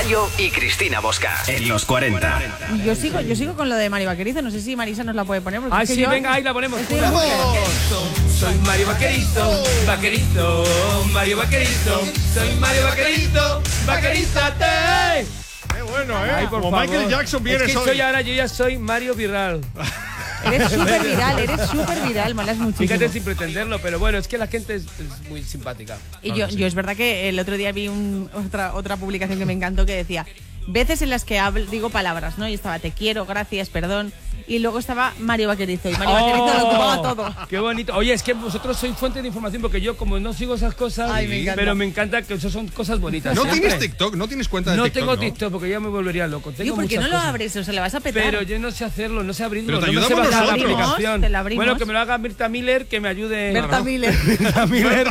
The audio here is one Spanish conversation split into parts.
Mario y Cristina Bosca en los 40. Yo sigo con lo de Mario Vaquerizo. No sé si Marisa nos la puede poner. Ah, sí, venga, ahí la ponemos. Soy Mario Vaquerizo, vaquerizo, Mario Vaquerizo. Soy Mario Vaquerizo, vaquerízate. Qué bueno, ¿eh? Ay, por Como favor. Michael Jackson vienes es que hoy. yo ya soy Mario Viral. Eres súper viral, molas muchísimo. Fíjate sin pretenderlo, pero bueno, es que la gente es muy simpática. Y yo es verdad que el otro día vi otra publicación que me encantó que decía veces en las que digo palabras, ¿no? Y estaba te quiero, gracias, perdón. Y luego estaba Mario Vaquerizo. Y Mario Vaquerizo lo ocupaba todo. ¡Qué bonito! Oye, es que vosotros sois fuente de información porque yo como no sigo esas cosas, pero me encanta que eso son cosas bonitas. ¿No siempre. tienes TikTok? ¿No tienes cuenta de no TikTok? No tengo TikTok porque ya me volvería loco. Tengo ¿Por qué no lo cosas. abres? O sea, le vas a petar. Pero yo no sé hacerlo, no sé abrirlo. Pero te no me sé ayudamos bajar la nosotros. aplicación. Te la abrimos. Bueno, que me lo haga Berta Miller, que me ayude. Berta Miller. Berta Miller.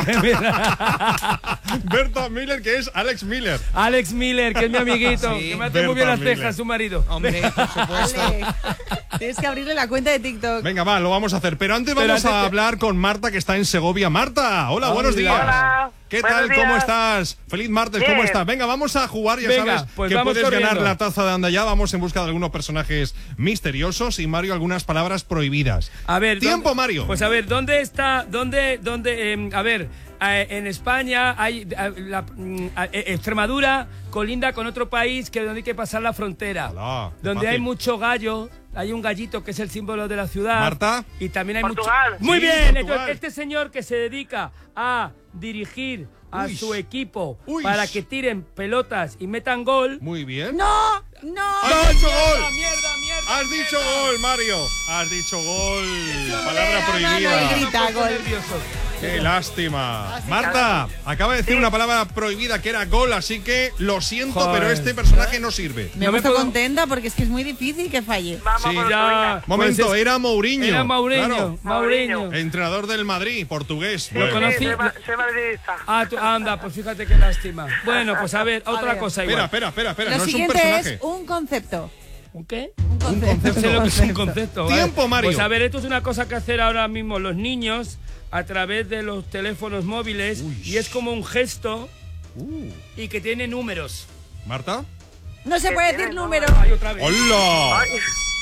Berta Miller, que es Alex Miller. Alex Miller, que es mi amiguito. Sí, que me hace muy bien las cejas, su marido. Hombre, por supuesto. Alex, tienes que abrirle la cuenta de TikTok. Venga, va, lo vamos a hacer. Pero antes vamos a hablar con Marta, que está en Segovia. Marta, hola, buenos días. Hola. ¿Qué Buenos tal? días. ¿Cómo estás? Feliz martes, Bien. ¿cómo estás? Venga, vamos a jugar, ya Venga, sabes pues que vamos puedes corriendo. ganar la taza de Andaya. Vamos en busca de algunos personajes misteriosos y Mario algunas palabras prohibidas. A ver, Tiempo, Mario. Pues a ver, ¿dónde está? A ver, en España hay Extremadura colinda con otro país que donde hay que pasar la frontera. Hola, qué donde fácil. hay mucho gallo, hay un gallito que es el símbolo de la ciudad. Marta. Y también hay Portugal. mucho. Muy Sí, bien. Portugal. Entonces, este señor que se dedica a dirigir a Uy. su equipo Uy. para que tiren pelotas y metan gol. Muy bien. ¡No! ¡Has dicho gol! Mierda. Has dicho gol, Mario. Has dicho gol. Palabra mano, prohibida. el grita, Me pongo gol. nervioso. Qué lástima. Marta, acaba de decir una palabra prohibida que era gol, así que lo siento, Joder. pero este personaje no sirve. Me he No me puesto puedo- contenta porque es que es muy difícil que falle. Vamos Sí, por ya. otro, venga. Momento, Pues es- era Mourinho. Era Mourinho. Claro. Mourinho. Entrenador del Madrid, portugués. Sí, Lo Bueno. conocí. soy madridista. Anda, pues fíjate qué lástima. Bueno, pues a ver, otra ver. cosa igual. Espera, Lo no es un siguiente personaje. es un concepto. ¿Un qué? Un concepto. Sé lo que es un concepto. ¿vale? Tiempo, Mario. Pues a ver, esto es una cosa que hacer ahora mismo los niños a través de los teléfonos móviles y es como un gesto y que tiene números. ¿Marta? No se puede decir número. Ay, otra vez. ¡Hola! Ay,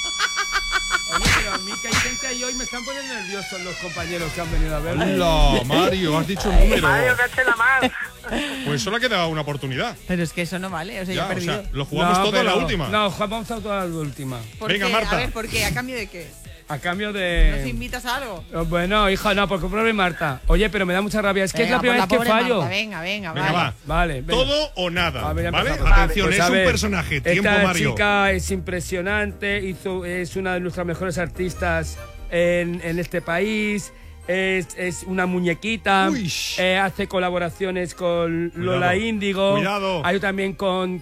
Oye, pero a mí que hay gente ahí hoy me están poniendo nerviosos los compañeros que han venido a verme. ¡Hola, Mario! Has dicho un número. Mario, caché la más. Pues solo ha quedado una oportunidad. Pero es que eso no vale. O sea, yo Ya, he o perdido. sea, lo jugamos todo en la última. No, jugamos todo a la última. ¿Por Venga, qué? Marta. A ver, ¿por qué? ¿A cambio de qué? A cambio ¿Nos de... invitas a algo? Bueno, hija, no, porque pobre Marta. Oye, pero me da mucha rabia. Es que es la Venga, primera por vez que pobre fallo. Marta, venga, Venga, vale. va. Vale, venga. Todo o nada. A ver, ya ¿Vale? empezamos. Atención, Pues es a un ver, personaje. Tiempo, esta Mario. chica es impresionante, es una de nuestras mejores artistas en este país. Es una muñequita, Uy. hace colaboraciones con Lola Cuidado, Índigo. cuidado. Hay también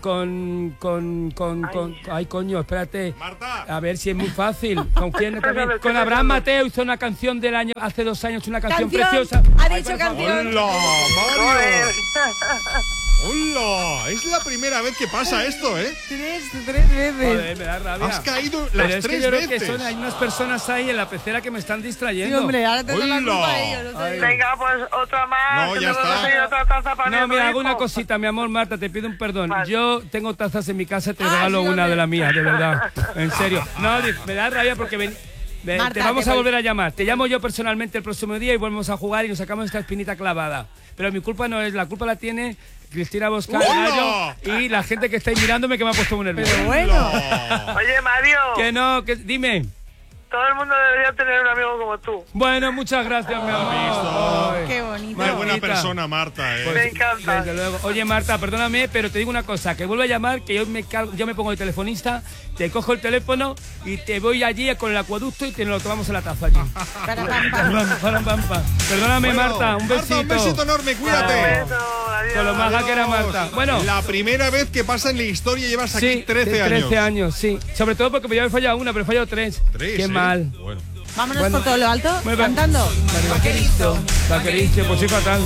ay, coño, espérate. Marta. A ver si es muy fácil. ¿Con quién también? Estoy Con pensando. Abraham Mateo hizo una canción del año, hace 2 años, una canción ¡Canción! preciosa. Ha Ay, dicho por favor. canción. ¡Hola, Joder. Mario! ¡Hola! Es la primera vez que pasa esto, ¿eh? Tres veces. Joder, me da rabia. Has caído Pero las es que 3 yo creo veces. que hay unas personas ahí en la pecera que me están Sí, distrayendo. hombre, ahora te doy la ¡Hola! culpa a ellos. No te digo. Venga, pues otra más. No, que ya me voy a está. conseguir otra taza para No, mi mira, hijo. hago una cosita, mi amor, Marta, te pido un perdón. Vale. Yo tengo tazas en mi casa, te Ah, regalo sí, una hombre. de las mías, de verdad. En serio. No, me da rabia porque Marta, te vamos te a voy- volver a llamar. Te llamo yo personalmente el próximo día y volvemos a jugar y nos sacamos esta espinita clavada. Pero mi culpa no es, la culpa la tiene Cristina Bosca ¡Hola! y la gente que estáis mirándome que me ha puesto muy nervioso. Pero bueno. ¡Hola! Oye, Mario, Que no, que dime. todo el mundo debería tener un amigo como tú. Bueno, muchas gracias, mi amor. Ay. Qué bonito. Qué buena Marta. persona, Marta, ¿eh? Pues, Me encanta. Desde luego. Oye, Marta, perdóname, pero te digo una cosa, que vuelvo a llamar, que yo me pongo de telefonista, te cojo el teléfono y te voy allí con el acueducto y te lo tomamos en la taza allí. Para, pam, pam. Perdóname, Bueno, Marta, un besito. un besito enorme, cuídate. Beso, adiós. Con lo maja que era Marta. Bueno, La primera vez que pasa en la historia llevas aquí sí, 13 años. 13 años, sí. Sobre todo porque me había fallado una, pero he fallado 3. 3, Qué mal. Bueno. Vámonos Bueno. por todo lo alto, Muy bien. cantando. Vaquerizo, pues sí, fatal.